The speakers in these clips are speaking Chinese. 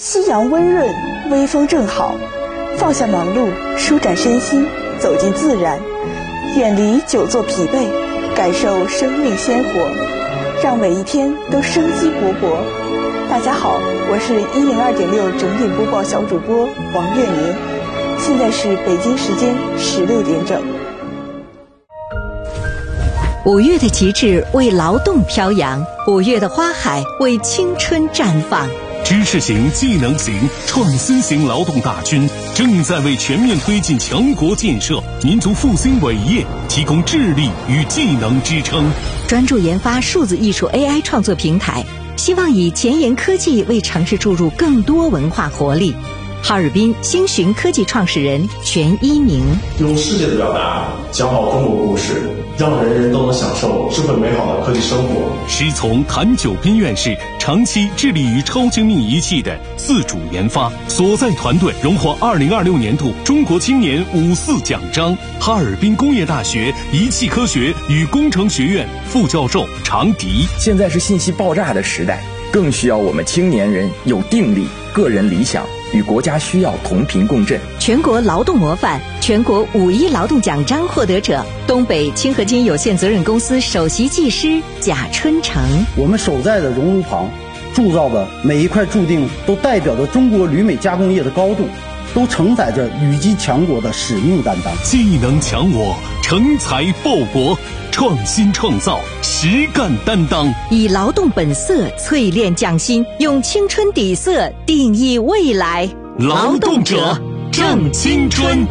夕阳温润，微风正好，放下忙碌，舒展身心，走进自然，远离久坐疲惫，感受生命鲜活，让每一天都生机勃勃。大家好，我是102.6整点播报小主播王月明，现在是北京时间16点整。 5月的极致为劳动飘扬，5月的花海为青春绽放。 知识型、技能型、创新型劳动大军正在为全面推进强国建设、民族复兴伟业提供智力与技能支撑。 专注研发数字艺术 AI 创作平台，希望以前沿科技为城市注入更多文化活力。哈尔滨星寻科技创始人全一鸣， 用世界的表达讲好中国故事，让人人都能享受智慧美好的科技生活。 师从谭九斌院士长期致力于超精密仪器的自主研发，所在团队荣获2026年度中国青年54奖章。哈尔滨工业大学仪器科学与工程学院副教授常迪， 现在是信息爆炸的时代，更需要我们青年人有定力、个人理想，与国家需要同频共振。 全国劳动模范、全国5·1劳动奖章获得者，东北清河金有限责任公司首席技师贾春成。 我们守在的熔炉旁铸造的每一块铸锭，都代表着中国铝镁加工业的高度，都承载着羽击强国的使命担当。 技能强我，成才报国，创新创造，实干担当， 以劳动本色淬炼匠心，用青春底色定义未来。 劳动者正青春。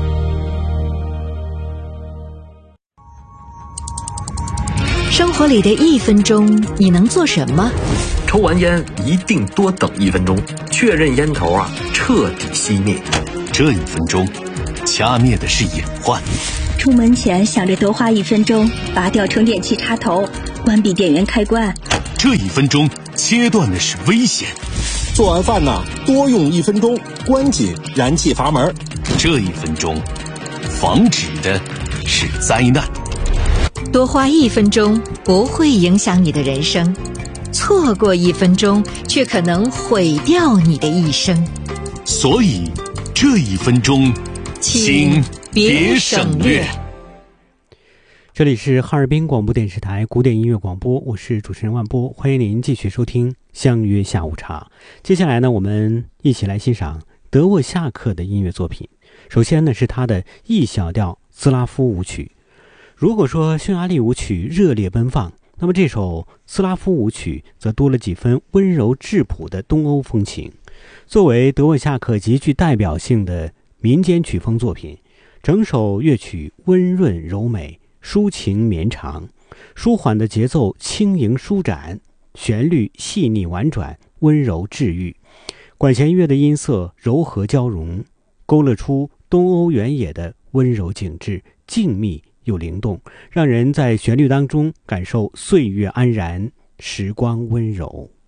生活里的1分钟，你能做什么？ 抽完烟一定多等1分钟，确认烟头彻底熄灭。 这1分钟，掐灭的是隐患。 出门前想着多花1分钟，拔掉充电器插头，关闭电源开关。 这1分钟，切断的是危险。 做完饭多用1分钟，关紧燃气阀门。 这1分钟，防止的是灾难。 多花1分钟不会影响你的人生，错过1分钟却可能毁掉你的一生。 所以这1分钟，请别省略。 这里是哈尔滨广播电视台古典音乐广播，我是主持人万波，欢迎您继续收听相约下午茶。接下来呢，我们一起来欣赏德沃夏克的音乐作品。首先呢，是他的 E 小调斯拉夫舞曲。如果说匈牙利舞曲热烈奔放，那么这首斯拉夫舞曲则多了几分温柔质朴的东欧风情。作为德沃夏克极具代表性的民间曲风作品，整首乐曲温润柔美，抒情绵长，舒缓的节奏轻盈舒展，旋律细腻婉转，温柔治愈。管弦乐的音色柔和交融，勾勒出东欧原野的温柔景致，静谧又灵动，让人在旋律当中感受岁月安然，时光温柔。